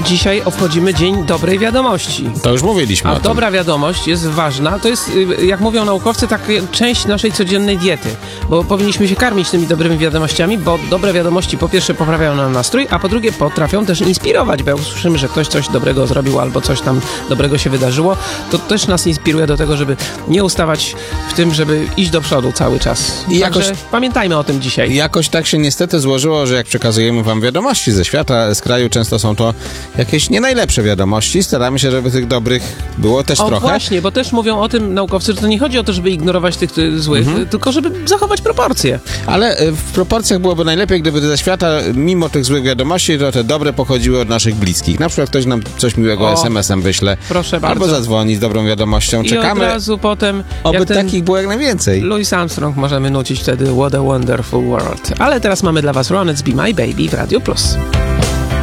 dzisiaj obchodzimy Dzień Dobrej Wiadomości. To już mówiliśmy o tym. Dobra wiadomość jest ważna. To jest, jak mówią naukowcy, taka część naszej codziennej diety. Bo powinniśmy się karmić tymi dobrymi wiadomościami, bo dobre wiadomości po pierwsze poprawiają nam nastrój, a po drugie potrafią też inspirować, bo jak usłyszymy, że ktoś coś dobrego zrobił albo coś tam dobrego się wydarzyło, to też nas inspiruje do tego, żeby nie ustawać w tym, żeby iść do przodu cały czas. I Także pamiętajmy o tym dzisiaj. Jakoś tak się niestety złożyło, że jak przekazujemy wam wiadomości ze świata, z kraju, często są to jakieś nie najlepsze wiadomości. Staramy się, żeby tych dobrych było też trochę. Właśnie, bo też mówią o tym naukowcy, że to nie chodzi o to, żeby ignorować tych złych, tylko żeby zachować proporcje. Ale w proporcjach byłoby najlepiej, gdyby ze świata, mimo tych złych wiadomości, to te dobre pochodziły od naszych bliskich. Na przykład ktoś nam coś miłego SMS-em wyśle. Proszę bardzo. Albo zadzwoni z dobrą wiadomością. Czekamy. I od razu potem... Oby takich było jak najwięcej. Louis Armstrong możemy nucić wtedy What a Wonderful World. Ale teraz mamy dla was Ronettes Be My Baby w Radio Plus.